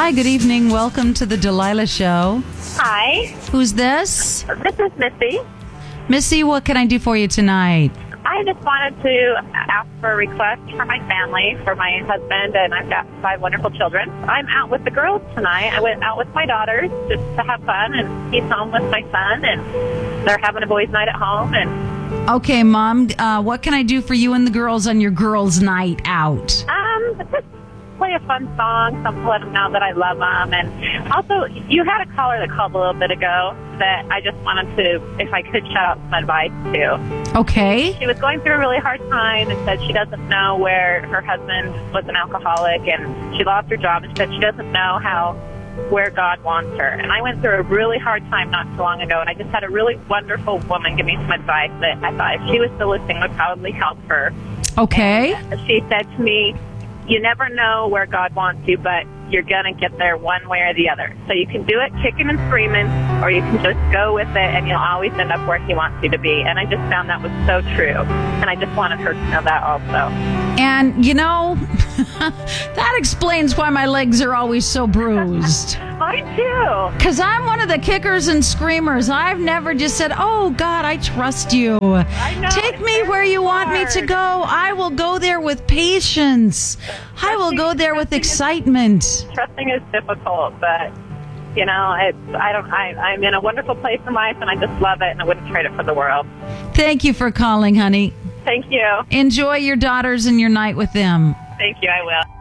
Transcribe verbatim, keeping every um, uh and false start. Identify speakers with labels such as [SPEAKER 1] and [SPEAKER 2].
[SPEAKER 1] Hi, good evening. Welcome to the Delilah Show.
[SPEAKER 2] Hi,
[SPEAKER 1] Who's this?
[SPEAKER 2] this is Missy.
[SPEAKER 1] Missy, what can I do for you tonight?
[SPEAKER 2] I just wanted to ask for a request for my family, for my husband, and I've got five wonderful children. I'm out with the girls tonight. I went out with my daughters just to have fun, and he's home with my son, and they're having a boys' night at home. And
[SPEAKER 1] Okay, Mom, uh, what can I do for you and the girls on your girls' night out?
[SPEAKER 2] um, just play a fun song, something to let them know that I love them. And also, you had a caller that called a little bit ago that I just wanted to, if I could, shout out some advice to.
[SPEAKER 1] Okay.
[SPEAKER 2] She was going through a really hard time and said she doesn't know where her husband was an alcoholic, and she lost her job, and she said she doesn't know how where God wants her. And I went through a really hard time not too long ago, and I just had a really wonderful woman give me some advice that I thought if she was still listening would probably help her.
[SPEAKER 1] Okay.
[SPEAKER 2] And she said to me, you never know where God wants you, but you're going to get there one way or the other. So you can do it kicking and screaming, or you can just go with it, and you'll always end up where he wants you to be. And I just found that was so true. And I just wanted her to know that also.
[SPEAKER 1] And, you know, that explains why my legs are always so bruised.
[SPEAKER 2] Mine too.
[SPEAKER 1] Because I'm one of the kickers and screamers. I've never just said, oh, God, I trust you.
[SPEAKER 2] I know.
[SPEAKER 1] Take
[SPEAKER 2] it's
[SPEAKER 1] me
[SPEAKER 2] very
[SPEAKER 1] where you want me to
[SPEAKER 2] hard.
[SPEAKER 1] go. I will go there with patience. I will go there with excitement.
[SPEAKER 2] Trusting is difficult, but, you know, it's, I don't, I, I'm in a wonderful place in life, and I just love it, and I wouldn't trade it for the world.
[SPEAKER 1] Thank you for calling, honey.
[SPEAKER 2] Thank you.
[SPEAKER 1] Enjoy your daughters and your night with them.
[SPEAKER 2] Thank you, I will.